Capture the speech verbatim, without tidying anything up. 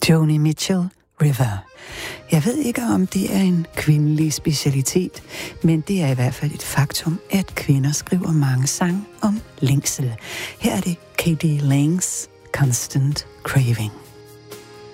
Joni Mitchell, River. Jeg ved ikke, om det er en kvindelig specialitet, men det er i hvert fald et faktum, at kvinder skriver mange sange om længsel. Her er det K D Langs Constant Craving.